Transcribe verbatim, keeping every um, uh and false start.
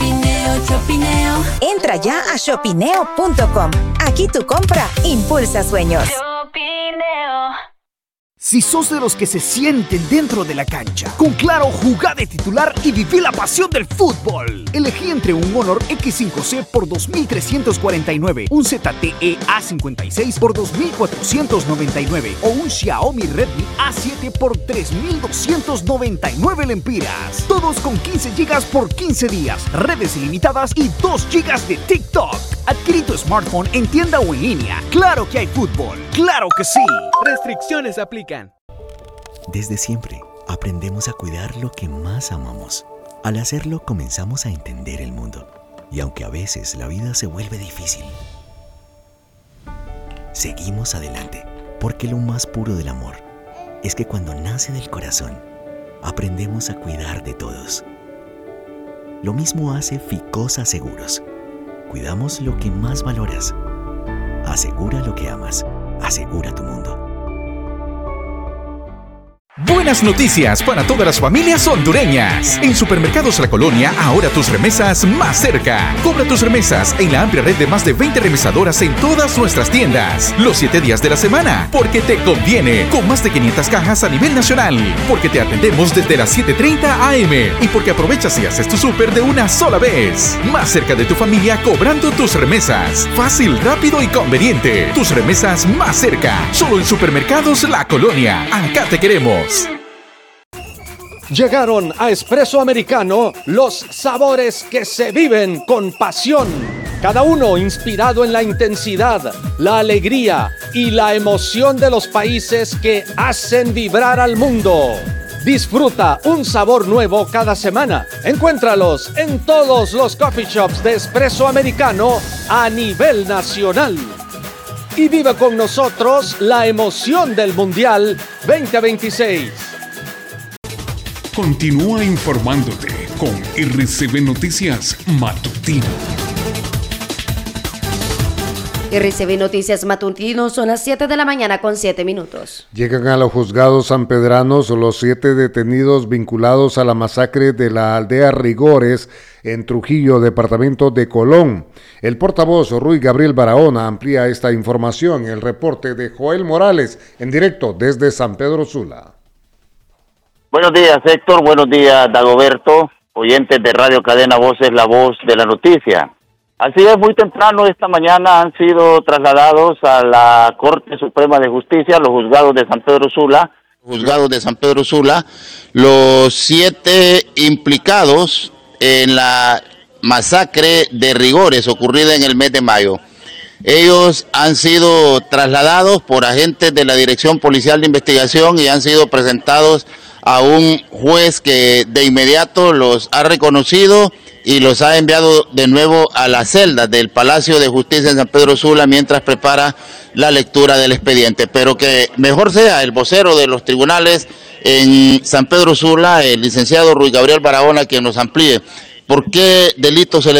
Shopineo, Shopineo. Entra ya a shopineo punto com. Aquí tu compra impulsa sueños. Shopineo. Si sos de los que se sienten dentro de la cancha, con Claro, jugá de titular y viví la pasión del fútbol. Elegí entre un Honor equis cinco ce por dos mil trescientos cuarenta y nueve, un Z T E A cincuenta y seis por dos mil cuatrocientos noventa y nueve o un Xiaomi Redmi A siete por tres mil doscientos noventa y nueve lempiras. Todos con quince gigas por quince días, redes ilimitadas y dos gigas de TikTok. Adquirí tu smartphone en tienda o en línea. ¡Claro que hay fútbol! ¡Claro que sí! Restricciones aplican. Desde siempre, aprendemos a cuidar lo que más amamos. Al hacerlo, comenzamos a entender el mundo. Y aunque a veces la vida se vuelve difícil, seguimos adelante, porque lo más puro del amor es que cuando nace del corazón, aprendemos a cuidar de todos. Lo mismo hace Ficosa Seguros. Cuidamos lo que más valoras. Asegura lo que amas. Asegura tu mundo. Buenas noticias para todas las familias hondureñas. En Supermercados La Colonia, ahora tus remesas más cerca. Cobra tus remesas en la amplia red de más de veinte remesadoras en todas nuestras tiendas. Los siete días de la semana, porque te conviene. Con más de quinientas cajas a nivel nacional. Porque te atendemos desde las siete treinta a eme. Y porque aprovechas y haces tu súper de una sola vez. Más cerca de tu familia cobrando tus remesas. Fácil, rápido y conveniente. Tus remesas más cerca. Solo en Supermercados La Colonia. Acá te queremos. Llegaron a Espresso Americano los sabores que se viven con pasión. Cada uno inspirado en la intensidad, la alegría y la emoción de los países que hacen vibrar al mundo. Disfruta un sabor nuevo cada semana. Encuéntralos en todos los coffee shops de Espresso Americano a nivel nacional. Y vive con nosotros la emoción del Mundial veinte veintiséis. Continúa informándote con R C B Noticias Matutino. R C B Noticias Matutino, son las siete de la mañana con siete minutos. Llegan a los juzgados sanpedranos los siete detenidos vinculados a la masacre de la aldea Rigores en Trujillo, departamento de Colón. El portavoz Ruy Gabriel Barahona amplía esta información en el reporte de Joel Morales, en directo desde San Pedro Sula. Buenos días, Héctor. Buenos días, Dagoberto, oyentes de Radio Cadena Voces, la voz de la noticia. Así es, muy temprano esta mañana han sido trasladados a la Corte Suprema de Justicia, los juzgados de San Pedro Sula, juzgados de San Pedro Sula, los siete implicados en la masacre de Rigores ocurrida en el mes de mayo. Ellos han sido trasladados por agentes de la Dirección Policial de Investigación y han sido presentados a un juez que de inmediato los ha reconocido y los ha enviado de nuevo a las celdas del Palacio de Justicia en San Pedro Sula mientras prepara la lectura del expediente. Pero que mejor sea el vocero de los tribunales en San Pedro Sula, el licenciado Ruy Gabriel Barahona, quien nos amplíe por qué delito se le